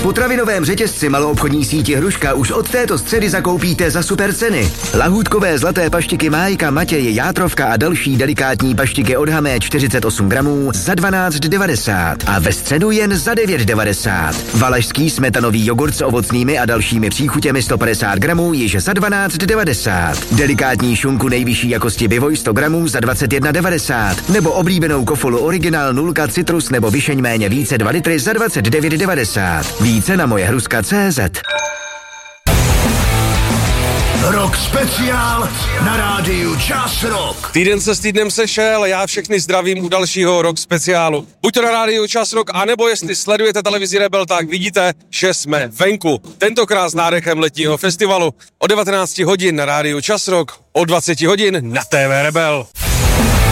potravinovém řetězci maloobchodní síti Hruška už od této středy zakoupíte za super ceny. Lahůdkové zlaté paštiky Májka, Matěj, Játrovka a další delikátní paštiky od Hamé 48 gramů za 12,90 a ve středu jen za 9,90. Valašský smetanový jogurt s ovocnými a dalšími příchutěmi 150 gramů již za 12,90. Delikátní šunku nejvyšší jakosti Bivoj 100 gramů za 21,90. Nebo oblíbenou kofolu Original 0 citrus nebo vyšeň méně více 2 litry za 29,90. Více na mojehruska.cz. Rock speciál na rádiu Čas Rock. Týden se s týdnem sešel, já všechny zdravím u dalšího Rock speciálu. Buď to na rádiu Čas Rock, anebo jestli sledujete televizi Rebel, tak vidíte, že jsme venku. Tentokrát s nádechem letního festivalu. O 19 hodin na rádiu Čas Rock, o 20 hodin na TV Rebel.